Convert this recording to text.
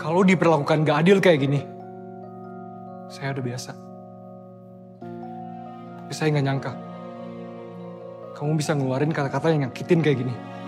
kalau diperlakukan gak adil kayak gini. Saya udah biasa. Tapi saya gak nyangka kamu bisa ngeluarin kata-kata yang nyakitin kayak gini.